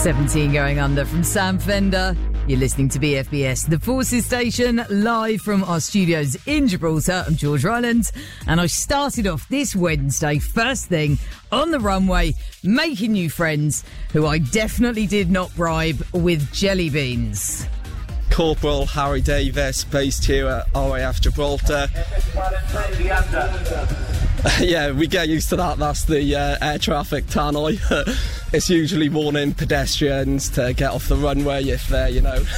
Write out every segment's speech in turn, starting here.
17 going under from Sam Fender. You're listening to BFBS, the Forces Station, live from our studios in Gibraltar. I'm George Ryland, and I started off this Wednesday, first thing, on the runway, making new friends who I definitely did not bribe with jelly beans. Corporal Harry Davis, based here at RAF Gibraltar. Yeah, we get used to that. That's the air traffic tannoy. It's usually warning pedestrians to get off the runway if they're,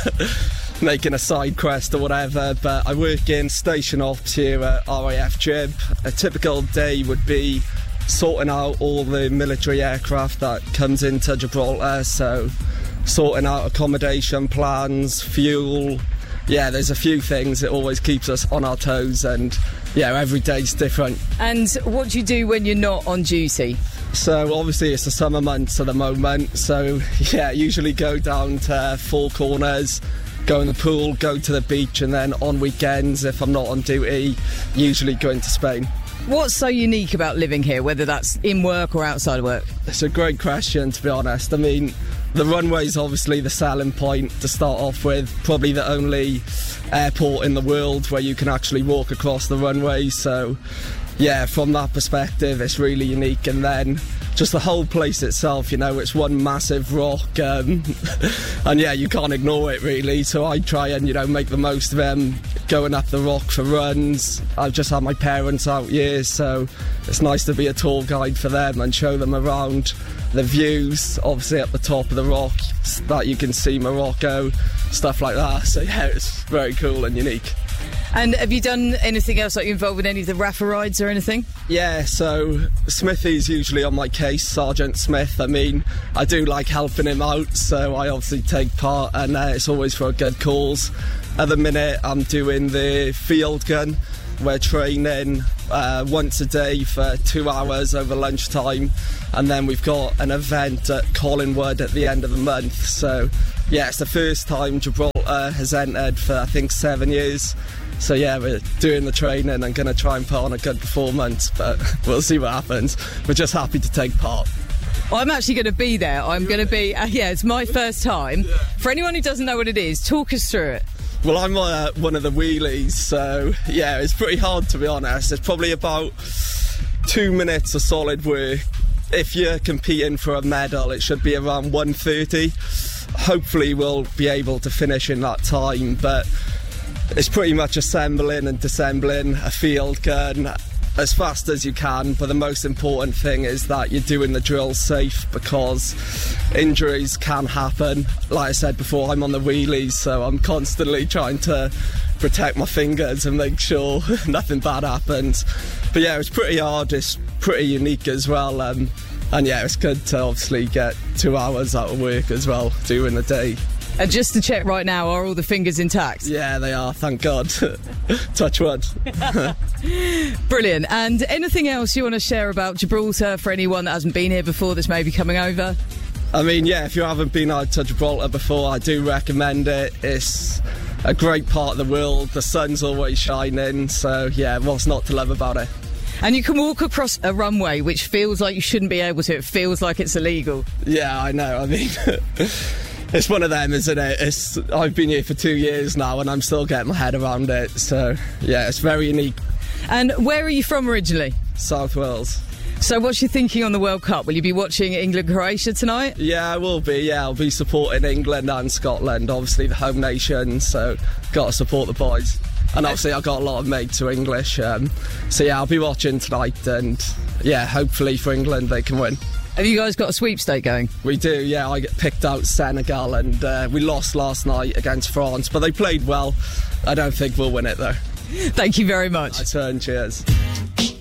making a side quest or whatever. But I work in station ops here at RAF Gib. A typical day would be sorting out all the military aircraft that comes into Gibraltar, so sorting out accommodation plans, fuel. Yeah, there's a few things. It always keeps us on our toes, and every day's different. And what do you do when you're not on duty? So obviously it's the summer months at the moment, so usually go down to Four Corners, go in the pool, go to the beach, and then on weekends, if I'm not on duty, usually go into Spain. What's so unique about living here, whether that's in work or outside work? It's a great question, to be honest. I mean, the runway's obviously the selling point to start off with. Probably the only airport in the world where you can actually walk across the runway. So, from that perspective, it's really unique. And then just the whole place itself, it's one massive rock. And you can't ignore it, really. So I try and, make the most of them going up the rock for runs. I've just had my parents out here, so it's nice to be a tour guide for them and show them around the views, obviously at the top of the rock, that you can see Morocco, stuff like that. So it's very cool and unique. And have you done anything else, like you involved with any of the RAFA rides or anything? Yeah, so Smithy's usually on my case, Sergeant Smith. I mean, I do like helping him out, so I obviously take part, and it's always for a good cause. At the minute, I'm doing the field gun. We're training once a day for 2 hours over lunchtime, and then we've got an event at Collingwood at the end of the month. So, it's the first time Gibraltar has entered for, I think, 7 years. So, we're doing the training and going to try and put on a good performance, but we'll see what happens. We're just happy to take part. I'm actually going to be there. I'm going to be, it's my first time. For anyone who doesn't know what it is, talk us through it. Well, I'm one of the wheelies, so it's pretty hard, to be honest. It's probably about 2 minutes of solid work. If you're competing for a medal, it should be around 1:30. Hopefully we'll be able to finish in that time, but it's pretty much assembling and disassembling a field gun as fast as you can. But the most important thing is that you're doing the drill safe, because injuries can happen. Like I said before, I'm on the wheelies, so I'm constantly trying to protect my fingers and make sure nothing bad happens. But it's pretty hard. It's pretty unique as well, and it's good to obviously get 2 hours out of work as well during the day. And just to check right now, are all the fingers intact? Yeah, they are, thank God. Touch wood. Brilliant. And anything else you want to share about Gibraltar for anyone that hasn't been here before that's maybe coming over? I mean, if you haven't been out to Gibraltar before, I do recommend it. It's a great part of the world. The sun's always shining, so what's not to love about it? And you can walk across a runway which feels like you shouldn't be able to. It feels like it's illegal. Yeah, I know. I mean, it's one of them, isn't it? I've been here for 2 years now, and I'm still getting my head around it. So, it's very unique. And where are you from originally? South Wales. So what's your thinking on the World Cup? Will you be watching England-Croatia tonight? Yeah, I will be. I'll be supporting England and Scotland, obviously the home nation, so got to support the boys. And obviously I've got a lot of mates who are English, so I'll be watching tonight, and hopefully for England they can win. Have you guys got a sweepstake going? We do, I get picked out Senegal, and we lost last night against France, but they played well. I don't think we'll win it though. Thank you very much. My turn, cheers.